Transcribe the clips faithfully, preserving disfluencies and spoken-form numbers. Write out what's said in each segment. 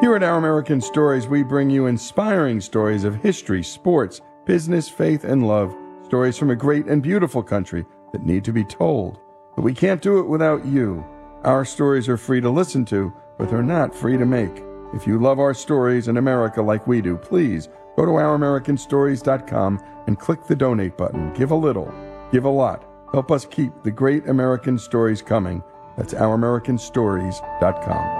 Here at Our American Stories, we bring you inspiring stories of history, sports, business, faith, and love. Stories from a great and beautiful country that need to be told. But we can't do it without you. Our stories are free to listen to, but they're not free to make. If you love our stories in America like we do, please go to our american stories dot com and click the donate button. Give a little, give a lot. Help us keep the great American stories coming. That's our american stories dot com.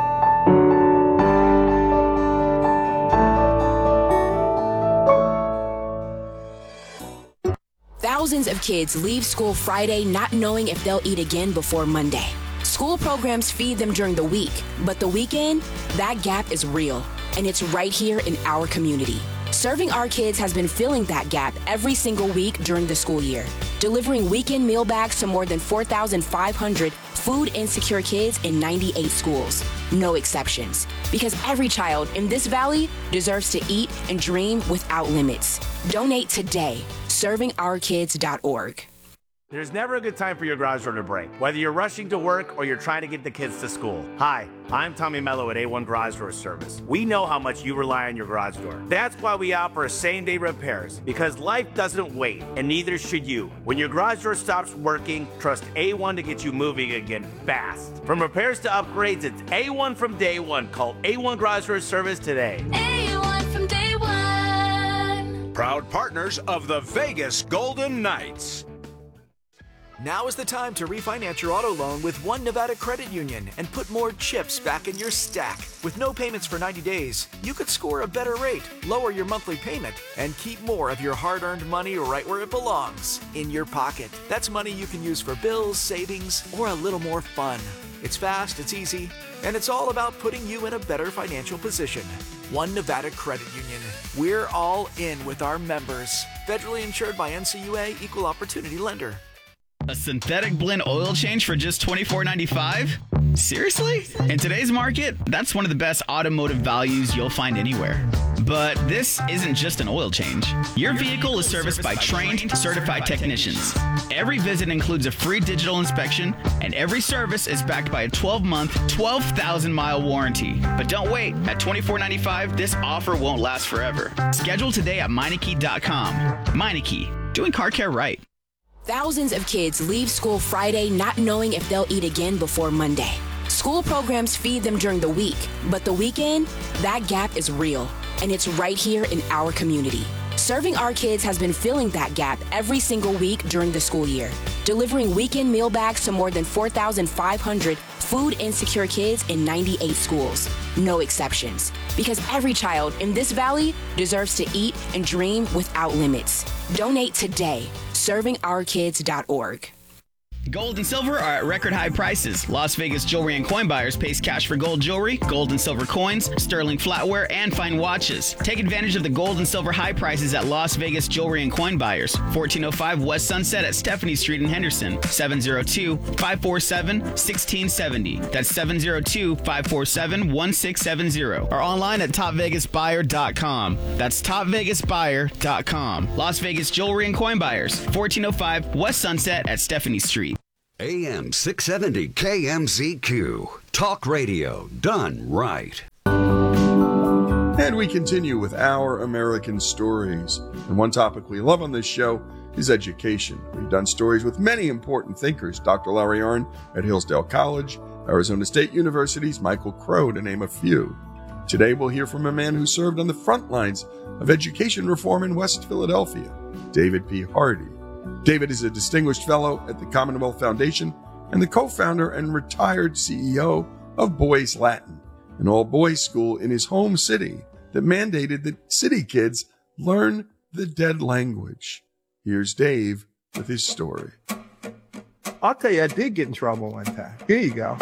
Thousands of kids leave school Friday not knowing if they'll eat again before Monday. School programs feed them during the week, but the weekend, that gap is real, and it's right here in our community. Serving Our Kids has been filling that gap every single week during the school year, delivering weekend meal bags to more than four thousand five hundred food insecure kids in ninety-eight schools. No exceptions, because every child in this valley deserves to eat and dream without limits. Donate today. serving our kids dot org. There's never a good time for your garage door to break, whether you're rushing to work or you're trying to get the kids to school. Hi, I'm Tommy Mello at A one Garage Door Service. We know how much you rely on your garage door. That's why we offer same-day repairs, because life doesn't wait, and neither should you. When your garage door stops working, trust A one to get you moving again fast. From repairs to upgrades, it's A one from day one. Call A one Garage Door Service today. A one from day one. Proud partners of the Vegas Golden Knights. Now is the time to refinance your auto loan with One Nevada Credit Union and put more chips back in your stack. With no payments for ninety days, you could score a better rate, lower your monthly payment, and keep more of your hard-earned money right where it belongs, in your pocket. That's money you can use for bills, savings, or a little more fun. It's fast, it's easy, and it's all about putting you in a better financial position. One Nevada Credit Union. We're all in with our members. Federally insured by N C U A, Equal Opportunity Lender. A synthetic blend oil change for just twenty-four ninety-five? Seriously? In today's market, that's one of the best automotive values you'll find anywhere. But this isn't just an oil change. Your vehicle is serviced by trained, certified technicians. Every visit includes a free digital inspection, and every service is backed by a twelve-month, twelve thousand mile warranty. But don't wait. At twenty-four ninety-five, this offer won't last forever. Schedule today at Meineke dot com. Meineke, doing car care right. Thousands of kids leave school Friday not knowing if they'll eat again before Monday. School programs feed them during the week, but the weekend, that gap is real, and it's right here in our community. Serving Our Kids has been filling that gap every single week during the school year, delivering weekend meal bags to more than four thousand five hundred food insecure kids in ninety-eight schools. No exceptions, because every child in this valley deserves to eat and dream without limits. Donate today. serving our kids dot org. Gold and silver are at record high prices. Las Vegas Jewelry and Coin Buyers pays cash for gold jewelry, gold and silver coins, sterling flatware, and fine watches. Take advantage of the gold and silver high prices at Las Vegas Jewelry and Coin Buyers. fourteen oh five West Sunset at Stephanie Street in Henderson. seven oh two, five four seven, one six seven oh. That's seven oh two, five four seven, one six seven oh. Or online at top vegas buyer dot com. That's top vegas buyer dot com. Las Vegas Jewelry and Coin Buyers. fourteen oh five West Sunset at Stephanie Street. A M six seventy K M Z Q. Talk radio done right. And we continue with Our American Stories. And one topic we love on this show is education. We've done stories with many important thinkers. Doctor Larry Arnn at Hillsdale College, Arizona State University's Michael Crow, to name a few. Today we'll hear from a man who served on the front lines of education reform in West Philadelphia, David P. Hardy. David is a distinguished fellow at the Commonwealth Foundation and the co-founder and retired C E O of Boys Latin, an all-boys school in his home city that mandated that city kids learn the dead language. Here's Dave with his story. I'll tell you, I did get in trouble one time. Here you go.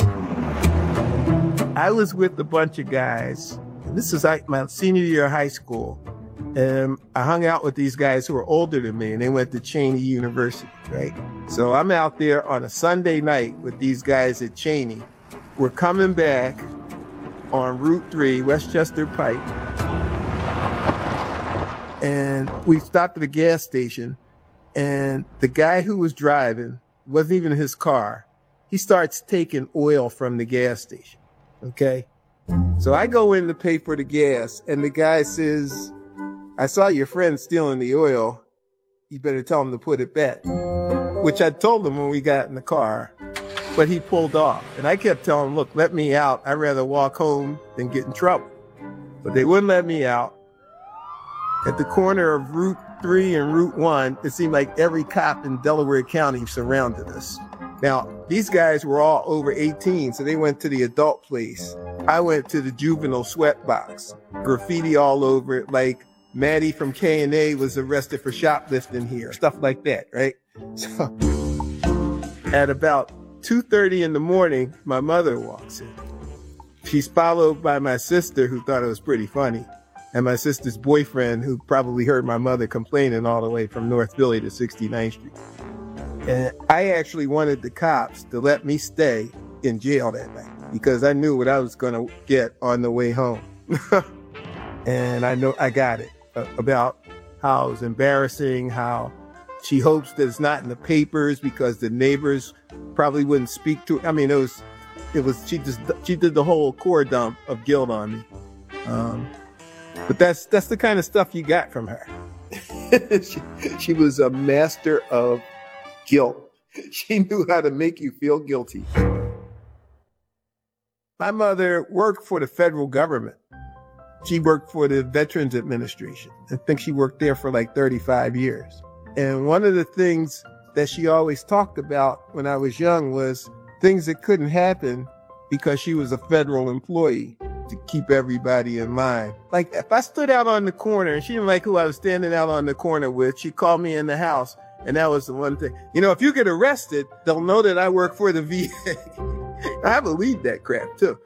I was with a bunch of guys. This is like my senior year of high school. And I hung out with these guys who were older than me, and they went to Cheney University, right? So I'm out there on a Sunday night with these guys at Cheney. We're coming back on Route three, Westchester Pike. And we stopped at a gas station, and the guy who was driving, wasn't even his car, he starts taking oil from the gas station, okay? So I go in to pay for the gas, and the guy says, I saw your friend stealing the oil. You better tell him to put it back. Which I told him when we got in the car, but he pulled off. And I kept telling him, look, let me out. I'd rather walk home than get in trouble. But they wouldn't let me out. At the corner of Route three and Route one, it seemed like every cop in Delaware County surrounded us. Now, these guys were all over eighteen, so they went to the adult place. I went to the juvenile sweatbox. Graffiti all over it, like Maddie from K and A was arrested for shoplifting here. Stuff like that, right? So, at about two thirty in the morning, my mother walks in. She's followed by my sister, who thought it was pretty funny, and my sister's boyfriend, who probably heard my mother complaining all the way from North Philly to sixty-ninth Street. And I actually wanted the cops to let me stay in jail that night because I knew what I was going to get on the way home. And I know I got it uh, about how it was embarrassing, how she hopes that it's not in the papers because the neighbors probably wouldn't speak to it. I mean, it was, it was, she just, she did the whole core dump of guilt on me. Um, but that's, that's the kind of stuff you got from her. she, she was a master of guilt. She knew how to make you feel guilty. My mother worked for the federal government. She worked for the Veterans Administration. I think she worked there for like thirty-five years. And one of the things that she always talked about when I was young was things that couldn't happen because she was a federal employee to keep everybody in line. Like if I stood out on the corner and she didn't like who I was standing out on the corner with, she called me in the house. And that was the one thing. You know, if you get arrested, they'll know that I work for the V A. I believed that crap, too.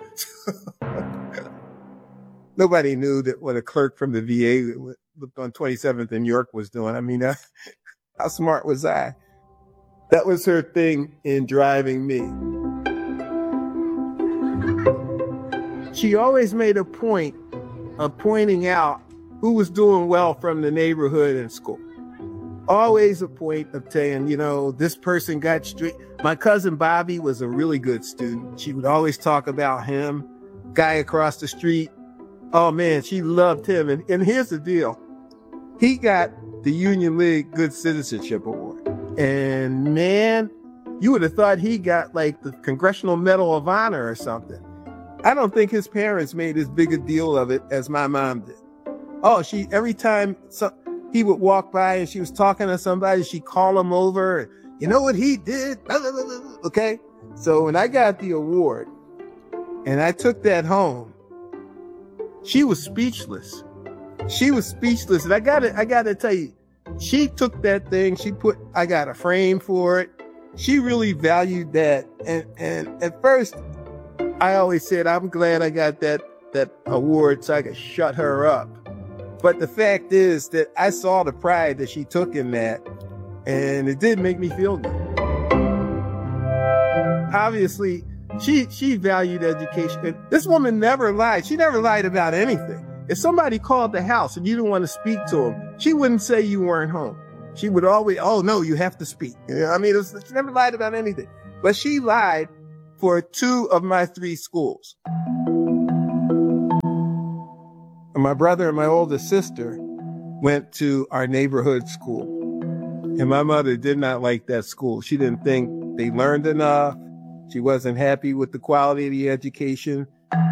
Nobody knew that what a clerk from the V A on twenty-seventh in York was doing. I mean, uh, how smart was I? That was her thing in driving me. She always made a point of pointing out who was doing well from the neighborhood and school. Always a point of saying, you know, this person got straight. My cousin Bobby was a really good student. She would always talk about him. Guy across the street. Oh man, she loved him. And, and here's the deal. He got the Union League Good Citizenship Award. And man, you would have thought he got like the Congressional Medal of Honor or something. I don't think his parents made as big a deal of it as my mom did. Oh, she, every time some, he would walk by and she was talking to somebody, she'd call him over. And, you know what he did? Okay. So when I got the award and I took that home, she was speechless. She was speechless. And I gotta, I gotta tell you, she took that thing. She put, I got a frame for it. She really valued that. And, and at first I always said, I'm glad I got that, that award so I could shut her up. But the fact is that I saw the pride that she took in that, and it did make me feel good. Obviously, she she valued education. And this woman never lied. She never lied about anything. If somebody called the house and you didn't want to speak to them, she wouldn't say you weren't home. She would always, oh, no, you have to speak. You know, I mean, it was, she never lied about anything. But she lied for two of my three schools. My brother and my oldest sister went to our neighborhood school. And my mother did not like that school. She didn't think they learned enough. She wasn't happy with the quality of the education.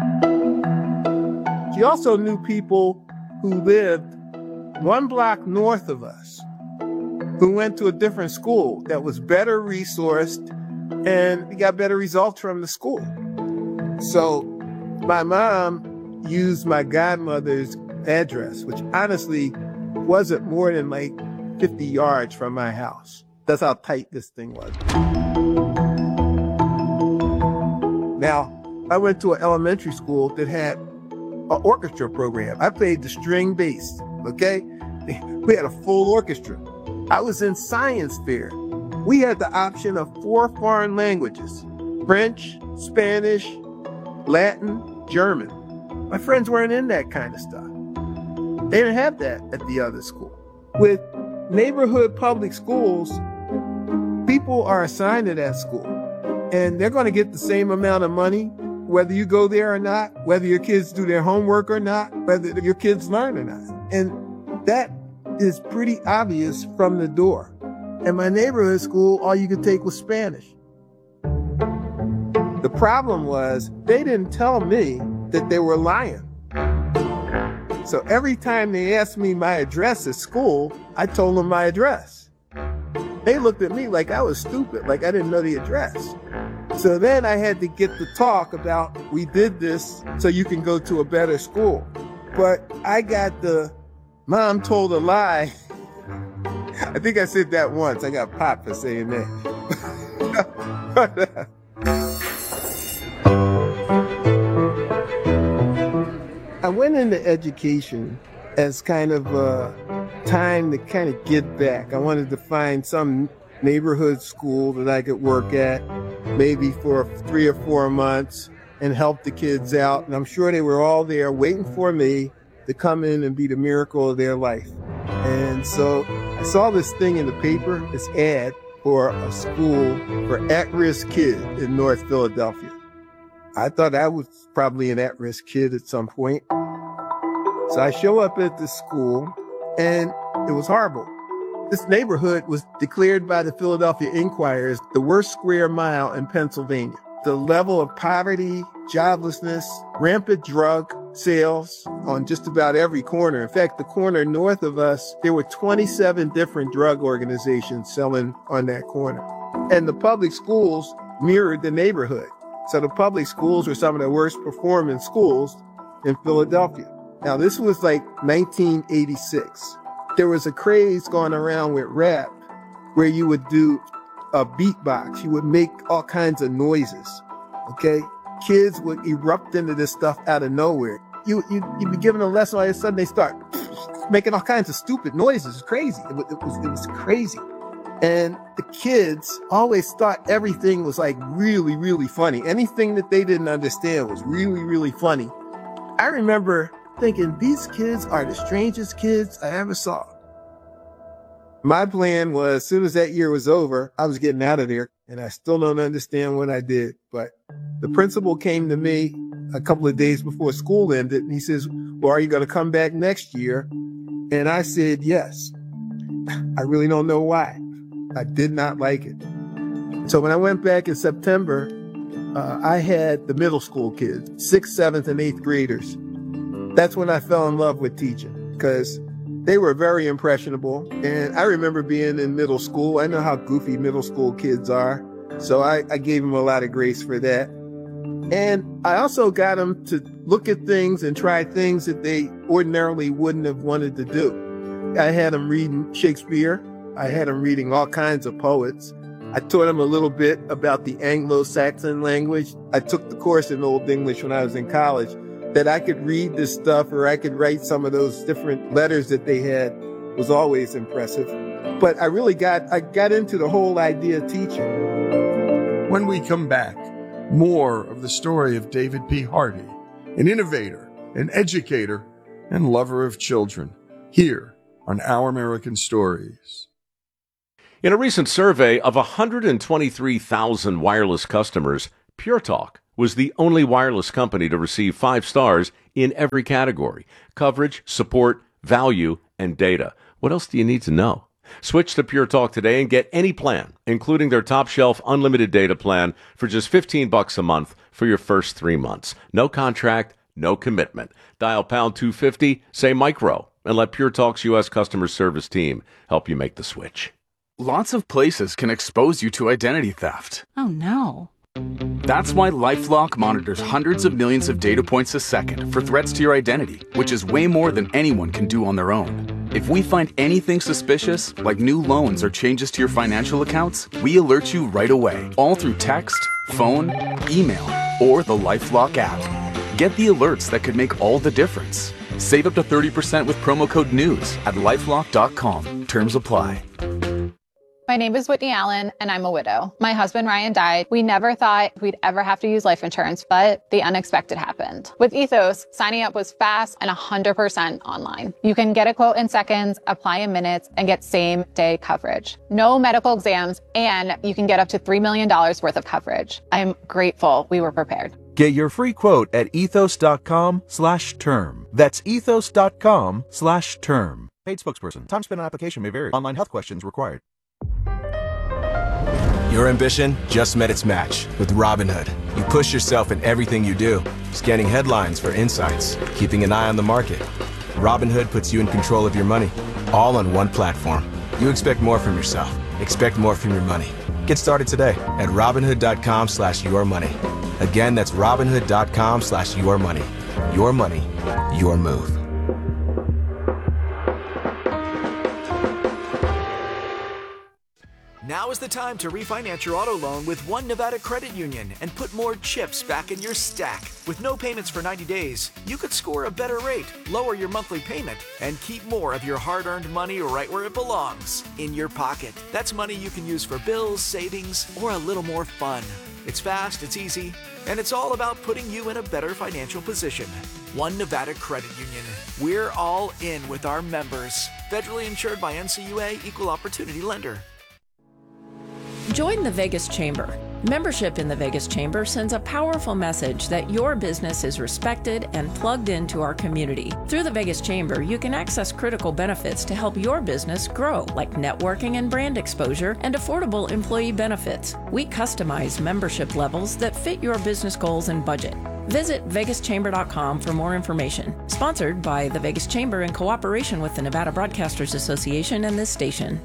She also knew people who lived one block north of us who went to a different school that was better resourced and got better results from the school. So my mom used my godmother's address, which honestly wasn't more than like fifty yards from my house. That's how tight this thing was. Now, I went to an elementary school that had an orchestra program. I played the string bass, okay? We had a full orchestra. I was in science fair. We had the option of four foreign languages: French, Spanish, Latin, German. My friends weren't in that kind of stuff. They didn't have that at the other school. With neighborhood public schools, people are assigned to that school, and they're going to get the same amount of money whether you go there or not, whether your kids do their homework or not, whether your kids learn or not. And that is pretty obvious from the door. In my neighborhood school, all you could take was Spanish. The problem was they didn't tell me that they were lying. So every time they asked me my address at school, I told them my address. They looked at me like I was stupid, like I didn't know the address. So then I had to get the talk about, we did this so you can go to a better school. But I got the mom told a lie. I think I said that once. I got popped for saying that. but, uh, I went into education as kind of a time to kind of get back. I wanted to find some neighborhood school that I could work at, maybe for three or four months, and help the kids out. And I'm sure they were all there waiting for me to come in and be the miracle of their life. And so I saw this thing in the paper, this ad for a school for at-risk kids in North Philadelphia. I thought I was probably an at-risk kid at some point. So I show up at the school, and it was horrible. This neighborhood was declared by the Philadelphia Inquirer as the worst square mile in Pennsylvania. The level of poverty, joblessness, rampant drug sales on just about every corner. In fact, the corner north of us, there were twenty-seven different drug organizations selling on that corner. And the public schools mirrored the neighborhood. So the public schools were some of the worst performing schools in Philadelphia. Now, this was like nineteen eighty-six. There was a craze going around with rap where you would do a beatbox. You would make all kinds of noises, okay? Kids would erupt into this stuff out of nowhere. You, you, you'd be giving a lesson, all of a sudden they start making all kinds of stupid noises. It's crazy. It was, it was, it was crazy. And the kids always thought everything was like really, really funny. Anything that they didn't understand was really, really funny. I remember thinking, these kids are the strangest kids I ever saw. My plan was, as soon as that year was over, I was getting out of there, and I still don't understand what I did. But the principal came to me a couple of days before school ended, and he says, well, are you going to come back next year? And I said, yes. I really don't know why. I did not like it. So when I went back in September, uh, I had the middle school kids, sixth, seventh, and eighth graders. That's when I fell in love with teaching, because they were very impressionable. And I remember being in middle school. I know how goofy middle school kids are. So I, I gave them a lot of grace for that. And I also got them to look at things and try things that they ordinarily wouldn't have wanted to do. I had them reading Shakespeare. I had them reading all kinds of poets. I taught them a little bit about the Anglo-Saxon language. I took the course in Old English when I was in college. That I could read this stuff or I could write some of those different letters that they had was always impressive. But I really got, I got into the whole idea of teaching. When we come back, more of the story of David P. Hardy, an innovator, an educator, and lover of children, here on Our American Stories. In a recent survey of one hundred twenty-three thousand wireless customers, Pure Talk was the only wireless company to receive five stars in every category: coverage, support, value, and data. What else do you need to know? Switch to Pure Talk today and get any plan, including their top shelf unlimited data plan, for just fifteen bucks a month for your first three months. No contract, no commitment. Dial pound two fifty, say micro, and let Pure Talk's U S customer service team help you make the switch. Lots of places can expose you to identity theft. Oh no. That's why LifeLock monitors hundreds of millions of data points a second for threats to your identity, which is way more than anyone can do on their own. If we find anything suspicious, like new loans or changes to your financial accounts, we alert you right away, all through text, phone, email, or the LifeLock app. Get the alerts that could make all the difference. Save up to thirty percent with promo code NEWS at lifelock dot com. Terms apply. My name is Whitney Allen, and I'm a widow. My husband, Ryan, died. We never thought we'd ever have to use life insurance, but the unexpected happened. With Ethos, signing up was fast and one hundred percent online. You can get a quote in seconds, apply in minutes, and get same-day coverage. No medical exams, and you can get up to three million dollars worth of coverage. I'm grateful we were prepared. Get your free quote at ethos.com slash term. That's ethos.com slash term. Paid spokesperson. Time spent on application may vary. Online health questions required. Your ambition just met its match with Robinhood. You push yourself in everything you do, scanning headlines for insights, keeping an eye on the market. Robinhood puts you in control of your money, all on one platform. You expect more from yourself. Expect more from your money. Get started today at Robinhood.com slash your money. Again, that's Robinhood.com slash your money. Your money, your move. Now is the time to refinance your auto loan with One Nevada Credit Union and put more chips back in your stack. With no payments for ninety days, you could score a better rate, lower your monthly payment, and keep more of your hard-earned money right where it belongs, in your pocket. That's money you can use for bills, savings, or a little more fun. It's fast, it's easy, and it's all about putting you in a better financial position. One Nevada Credit Union. We're all in with our members. Federally insured by N C U A, Equal Opportunity Lender. Join the Vegas Chamber. Membership in the Vegas Chamber sends a powerful message that your business is respected and plugged into our community. Through the Vegas Chamber, you can access critical benefits to help your business grow, like networking and brand exposure and affordable employee benefits. We customize membership levels that fit your business goals and budget. Visit vegas chamber dot com for more information. Sponsored by the Vegas Chamber in cooperation with the Nevada Broadcasters Association and this station.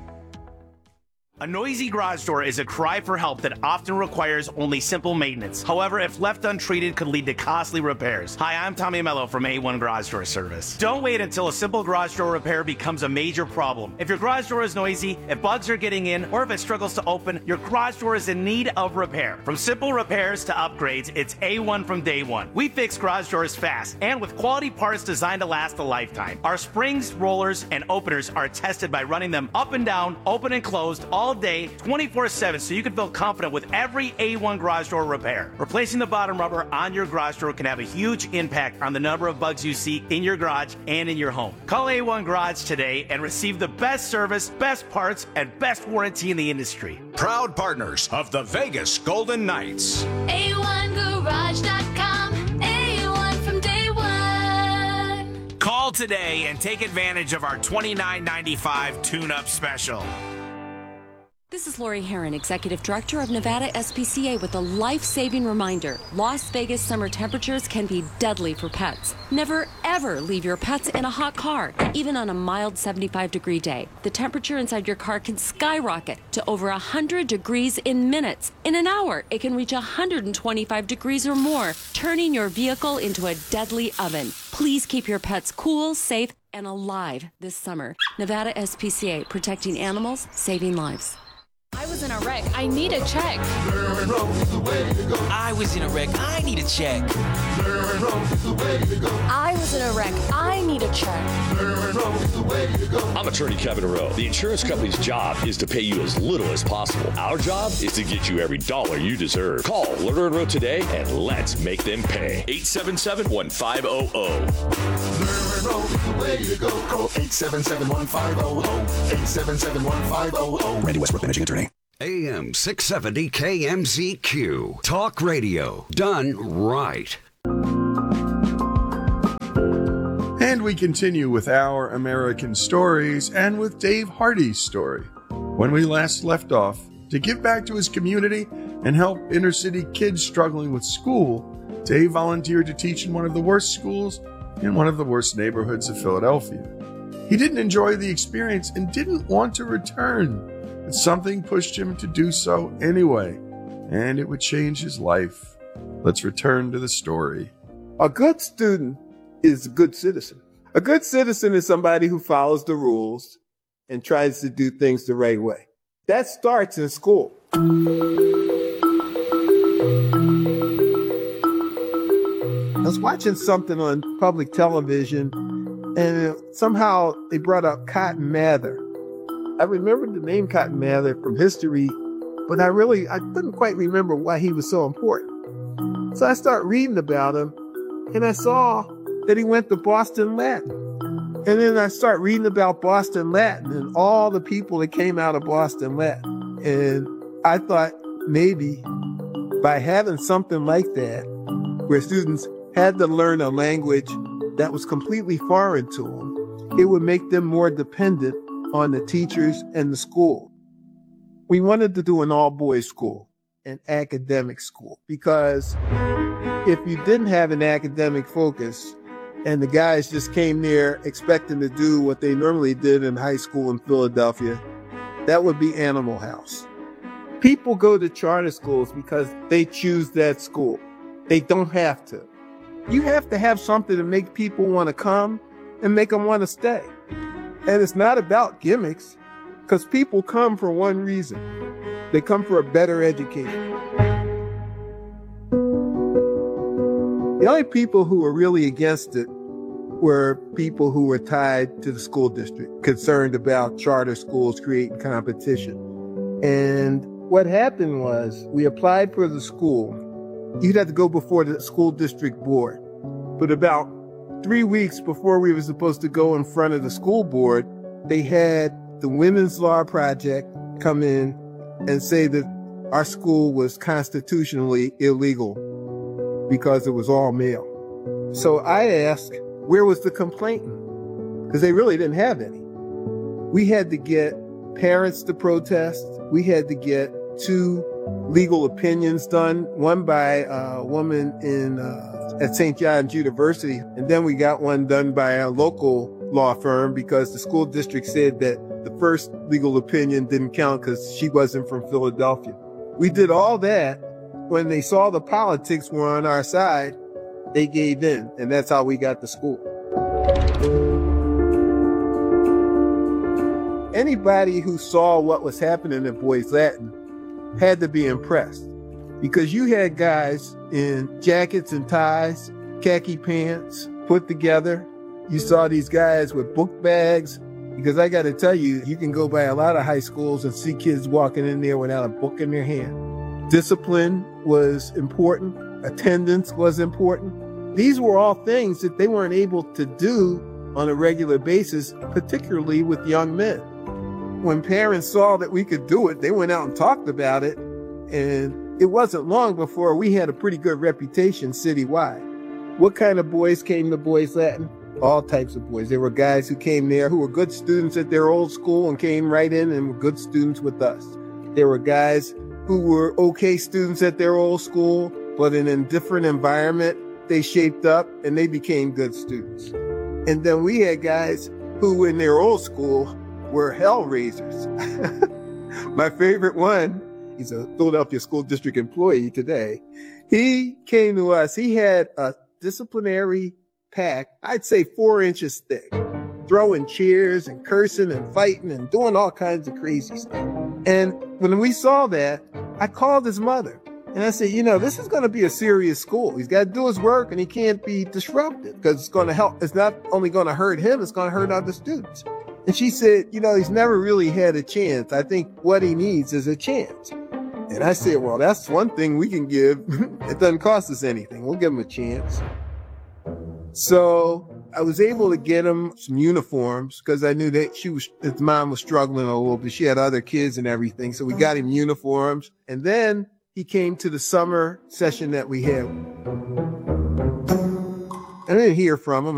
A noisy garage door is a cry for help that often requires only simple maintenance. However, if left untreated, could lead to costly repairs. Hi, I'm Tommy Mello from A one Garage Door Service. Don't wait until a simple garage door repair becomes a major problem. If your garage door is noisy, if bugs are getting in, or if it struggles to open, your garage door is in need of repair. From simple repairs to upgrades, it's A one from day one. We fix garage doors fast and with quality parts designed to last a lifetime. Our springs, rollers, and openers are tested by running them up and down, open and closed, all all day, twenty-four seven, so you can feel confident with every A one garage door repair. Replacing the bottom rubber on your garage door can have a huge impact on the number of bugs you see in your garage and in your home. Call A one Garage today and receive the best service, best parts, and best warranty in the industry. Proud partners of the Vegas Golden Knights. A one garage dot com. A one from day one. Call today and take advantage of our twenty-nine ninety-five tune-up special. This is Lori Herron, Executive Director of Nevada S P C A, with a life-saving reminder. Las Vegas summer temperatures can be deadly for pets. Never, ever leave your pets in a hot car, even on a mild seventy-five degree day. The temperature inside your car can skyrocket to over one hundred degrees in minutes. In an hour, it can reach one hundred twenty-five degrees or more, turning your vehicle into a deadly oven. Please keep your pets cool, safe, and alive this summer. Nevada S P C A, protecting animals, saving lives. I was in a wreck. I need a check. I was in a wreck. I need a check. I was in a wreck. I need a check. I'm attorney Kevin Rowe. The insurance company's job is to pay you as little as possible. Our job is to get you every dollar you deserve. Call Lerner and Rowe today and let's make them pay. eight seven seven, one five zero zero. Lerner and Rowe is the way to go. Call eight seven seven, one five zero zero. eight seven seven, one five zero zero. Randy Westbrook, managing attorney. A M six seventy K M Z Q. Talk radio done right. And we continue with Our American Stories and with Dave Hardy's story. When we last left off, to give back to his community and help inner city kids struggling with school, Dave volunteered to teach in one of the worst schools in one of the worst neighborhoods of Philadelphia. He didn't enjoy the experience and didn't want to return. But something pushed him to do so anyway, and it would change his life. Let's return to the story. A good student is a good citizen. A good citizen is somebody who follows the rules and tries to do things the right way. That starts in school. I was watching something on public television, and somehow they brought up Cotton Mather. I remembered the name Cotton Mather from history, but I really, I couldn't quite remember why he was so important. So I started reading about him, and I saw that he went to Boston Latin. And then I started reading about Boston Latin and all the people that came out of Boston Latin. And I thought maybe by having something like that, where students had to learn a language that was completely foreign to them, it would make them more dependent on the teachers and the school. We wanted to do an all-boys school, an academic school, because if you didn't have an academic focus and the guys just came there expecting to do what they normally did in high school in Philadelphia, that would be Animal House. People go to charter schools because they choose that school. They don't have to. You have to have something to make people want to come and make them want to stay. And it's not about gimmicks, because people come for one reason. They come for a better education. The only people who were really against it were people who were tied to the school district, concerned about charter schools creating competition. And what happened was, we applied for the school. You'd have to go before the school district board. But about three weeks before we were supposed to go in front of the school board, they had the Women's Law Project come in and say that our school was constitutionally illegal because it was all male. So I asked, where was the complainant? Because they really didn't have any. We had to get parents to protest. We had to get two legal opinions done, one by a woman in uh, at Saint John's University, and then we got one done by a local law firm because the school district said that the first legal opinion didn't count because she wasn't from Philadelphia. We did all that. When they saw the politics were on our side, they gave in, and that's how we got the school. Anybody who saw what was happening at Boys Latin had to be impressed, because you had guys in jackets and ties, khaki pants, put together. You saw these guys with book bags, because I got to tell you, you can go by a lot of high schools and see kids walking in there without a book in their hand. Discipline was important. Attendance was important. These were all things that they weren't able to do on a regular basis, particularly with young men. When parents saw that we could do it, they went out and talked about it. And it wasn't long before we had a pretty good reputation citywide. What kind of boys came to Boys Latin? All types of boys. There were guys who came there who were good students at their old school and came right in and were good students with us. There were guys who were okay students at their old school, but in a different environment, they shaped up and they became good students. And then we had guys who in their old school were hell raisers. My favorite one, he's a Philadelphia School District employee today. He came to us. He had a disciplinary pack, I'd say four inches thick, throwing chairs and cursing and fighting and doing all kinds of crazy stuff. And when we saw that, I called his mother and I said, you know, this is going to be a serious school. He's got to do his work and he can't be disrupted because it's going to help. It's not only going to hurt him, it's going to hurt other students. And she said, you know, he's never really had a chance. I think what he needs is a chance. And I said, well, that's one thing we can give. It doesn't cost us anything. We'll give him a chance. So I was able to get him some uniforms because I knew that she was, his mom was struggling a little bit. She had other kids and everything. So we got him uniforms. And then he came to the summer session that we had. I didn't hear from him.